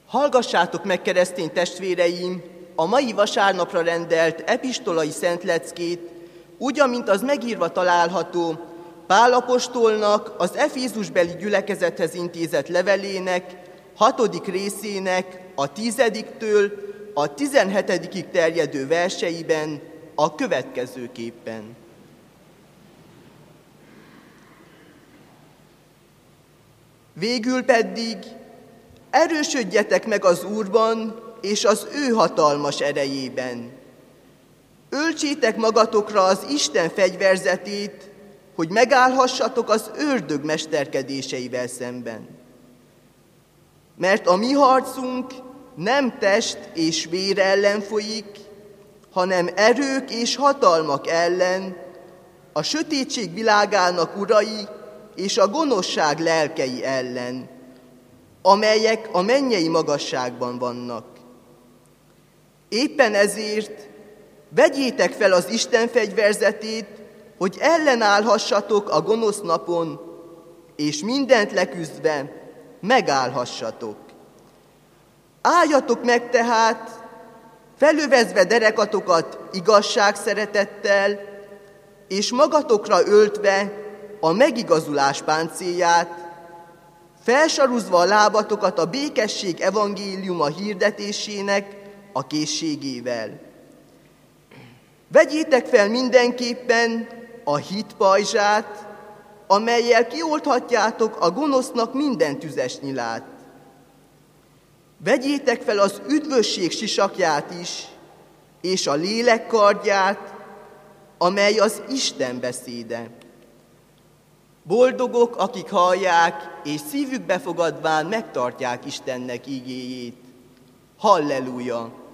Hallgassátok meg, keresztény testvéreim, a mai vasárnapra rendelt epistolai szentleckét, úgy, amint az megírva található Pál apostolnak az Efézusbeli gyülekezethez intézett levelének 6. részének a 10-től a 17. terjedő verseiben a következőképpen. Végül pedig erősödjetek meg az Úrban és az ő hatalmas erejében. Öltsétek magatokra az Isten fegyverzetét, hogy megállhassatok az ördög mesterkedéseivel szemben. Mert a mi harcunk nem test és vér ellen folyik, hanem erők és hatalmak ellen, a sötétség világának urai és a gonoszság lelkei ellen, amelyek a mennyei magasságban vannak. Éppen ezért vegyétek fel az Isten fegyverzetét, hogy ellenállhassatok a gonosz napon, és mindent leküzdve megállhassatok. Álljatok meg tehát, felövezve derekatokat igazság szeretettel, és magatokra öltve a megigazulás páncélját, felsaruzva a lábatokat a békesség evangéliuma hirdetésének a készségével. Vegyétek fel mindenképpen a hit pajzsát, amellyel kiolthatjátok a gonosznak minden tüzes nyilát. Vegyétek fel az üdvösség sisakját is, és a lélek kardját, amely az Isten beszéde. Boldogok, akik hallják, és szívükbe fogadván megtartják Istennek ígéjét. Halleluja!